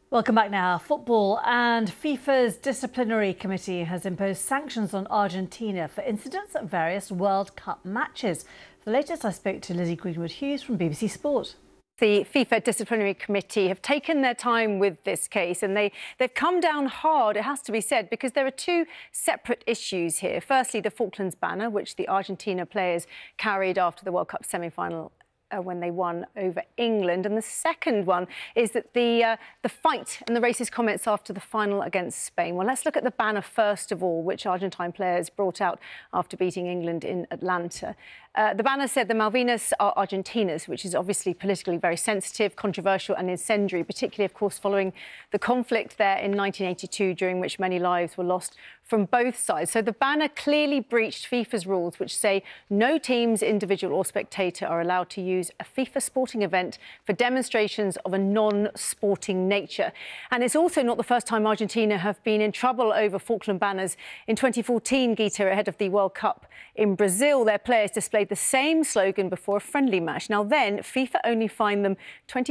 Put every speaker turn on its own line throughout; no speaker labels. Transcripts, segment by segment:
Welcome back now. Football and FIFA's disciplinary committee has imposed sanctions on Argentina for incidents at various World Cup matches. For the latest, I spoke to Lizzie Greenwood-Hughes from BBC Sport.
The FIFA Disciplinary Committee have taken their time with this case and they've come down hard, it has to be said, because there are two separate issues here. Firstly, the Falklands banner, which the Argentina players carried after the World Cup semi-final when they won over England. And the second one is that the fight and the racist comments after the final against Spain. Well, let's look at the banner first of all, which Argentine players brought out after beating England in Atlanta. The banner said the Malvinas are Argentina's, which is obviously politically very sensitive, controversial and incendiary, particularly, of course, following the conflict there in 1982, during which many lives were lost from both sides. So the banner clearly breached FIFA's rules, which say no teams, individual or spectator are allowed to use a FIFA sporting event for demonstrations of a non-sporting nature. And it's also not the first time Argentina have been in trouble over Falkland banners. In 2014, Gita, ahead of the World Cup in Brazil, their players displayed the same slogan before a friendly match. Now then, FIFA only fined them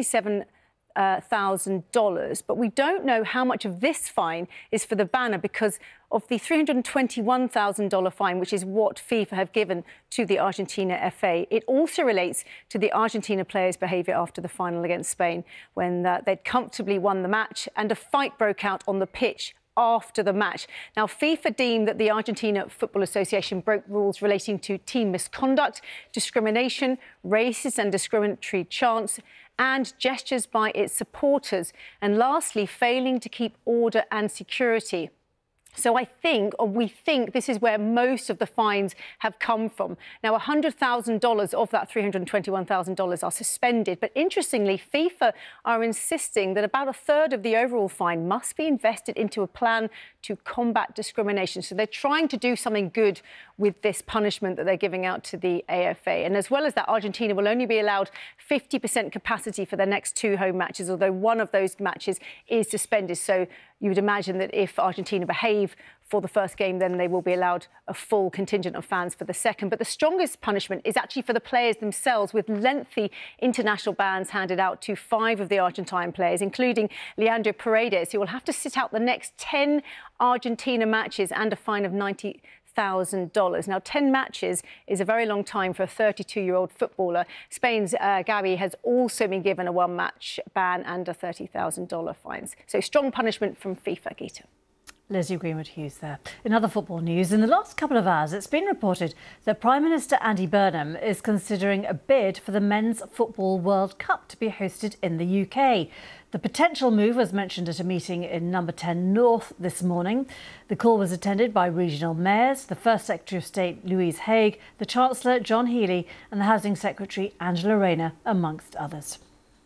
$27,000, but we don't know how much of this fine is for the banner because of the $321,000 fine, which is what FIFA have given to the Argentina FA. It also relates to the Argentina players' behaviour after the final against Spain, when they'd comfortably won the match and a fight broke out on the pitch after the match. Now, FIFA deemed that the Argentina Football Association broke rules relating to team misconduct, discrimination, racist and discriminatory chants, and gestures by its supporters, and lastly, failing to keep order and security. So we think this is where most of the fines have come from. Now, $100,000 of that $321,000 are suspended. But interestingly, FIFA are insisting that about a third of the overall fine must be invested into a plan to combat discrimination. So they're trying to do something good with this punishment that they're giving out to the AFA. And as well as that, Argentina will only be allowed 50% capacity for their next two home matches, although one of those matches is suspended. So you would imagine that if Argentina behave for the first game, then they will be allowed a full contingent of fans for the second. But the strongest punishment is actually for the players themselves, with lengthy international bans handed out to 5 of the Argentine players, including Leandro Paredes, who will have to sit out the next 10 Argentina matches and a fine of $90,000. Now, 10 matches is a very long time for a 32-year-old footballer. Spain's Gavi has also been given a one-match ban and a $30,000 fines. So strong punishment from FIFA, Gita.
Lizzie Greenwood-Hughes there. In other football news, in the last couple of hours, it's been reported that Prime Minister Andy Burnham is considering a bid for the Men's Football World Cup to be hosted in the UK. The potential move was mentioned at a meeting in Number 10 North this morning. The call was attended by regional mayors, the First Secretary of State Louise Haigh, the Chancellor John Healey and the Housing Secretary Angela Rayner, amongst others.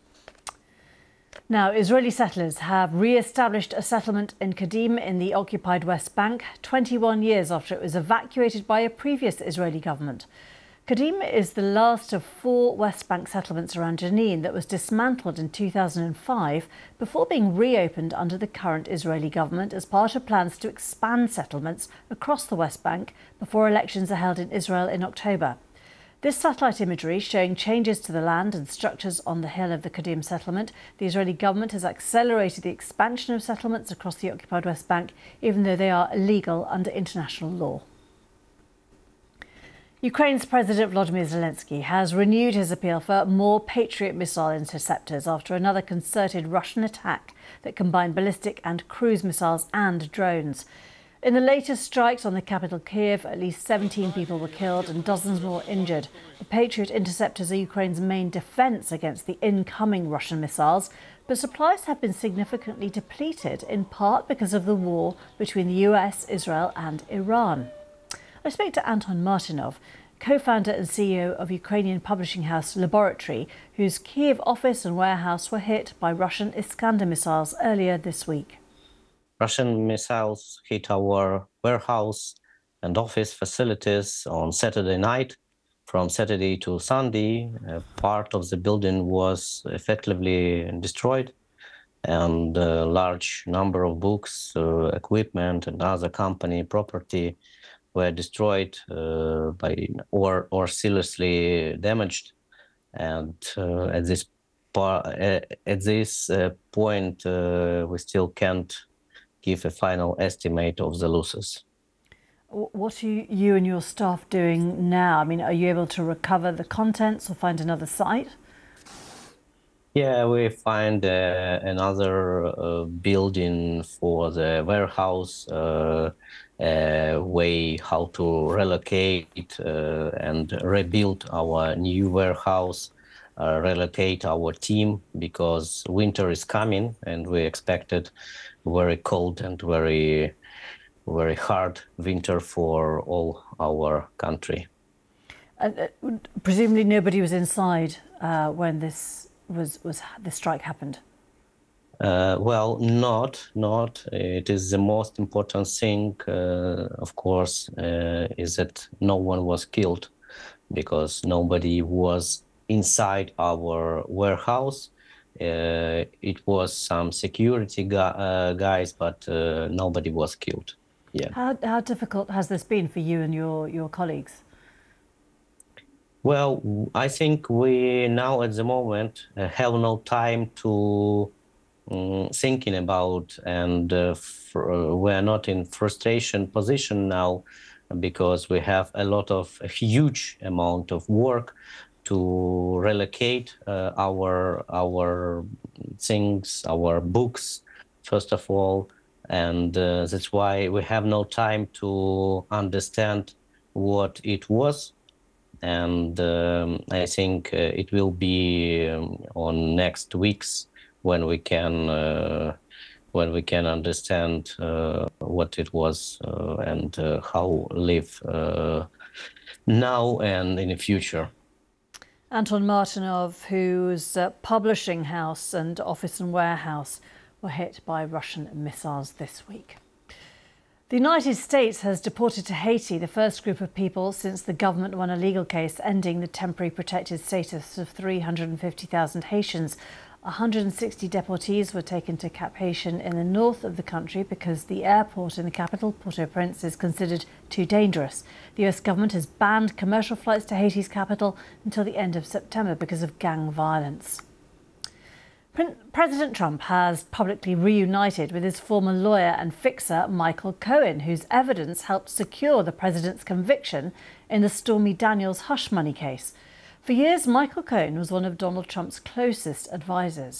Now, Israeli settlers have re-established a settlement in Kadim in the occupied West Bank 21 years after it was evacuated by a previous Israeli government. Kadim is the last of 4 West Bank settlements around Jenin that was dismantled in 2005 before being reopened under the current Israeli government as part of plans to expand settlements across the West Bank before elections are held in Israel in October. This satellite imagery showing changes to the land and structures on the hill of the Kadim settlement. The Israeli government has accelerated the expansion of settlements across the occupied West Bank, even though they are illegal under international law. Ukraine's President Volodymyr Zelensky has renewed his appeal for more Patriot missile interceptors after another concerted Russian attack that combined ballistic and cruise missiles and drones. In the latest strikes on the capital Kyiv, at least 17 people were killed and dozens more injured. The Patriot interceptors are Ukraine's main defence against the incoming Russian missiles, but supplies have been significantly depleted, in part because of the war between the US, Israel and Iran. I spoke to Anton Martynov, co-founder and CEO of Ukrainian publishing house Laboratory, whose Kyiv office and warehouse were hit by Russian Iskander missiles earlier this week.
Russian missiles hit our warehouse and office facilities on Saturday night. From Saturday to Sunday, part of the building was effectively destroyed, and a large number of books, equipment, and other company property were destroyed or seriously damaged. And at this at this point, we still can't give a final estimate of the losses.
What are you and your staff doing now? I mean, are you able to recover the contents or find another site?
Yeah, we find another building for the warehouse, way how to relocate and rebuild our new warehouse, relocate our team, because winter is coming and we expected very cold and very hard winter for all our country.
Presumably nobody was inside when this strike happened.
Well, not. It is the most important thing, of course, is that no one was killed, because nobody was inside our warehouse. It was some security guys, but nobody was killed. Yeah.
How difficult has this been for you and your colleagues?
Well, I think we now at the moment have no time to thinking about, and we're not in frustration position now, because we have a huge amount of work to relocate our things, our books, first of all, and that's why we have no time to understand what it was. And I think it will be on next weeks when we can understand what it was and how live now and in the future.
Anton Martynov, whose publishing house and office and warehouse were hit by Russian missiles this week. The United States has deported to Haiti the first group of people since the government won a legal case ending the temporary protected status of 350,000 Haitians. 160 deportees were taken to Cap Haitien in the north of the country because the airport in the capital, Port-au-Prince, is considered too dangerous. The US government has banned commercial flights to Haiti's capital until the end of September because of gang violence. President Trump has publicly reunited with his former lawyer and fixer Michael Cohen, whose evidence helped secure the president's conviction in the Stormy Daniels hush money case. For years, Michael Cohen was one of Donald Trump's closest advisors.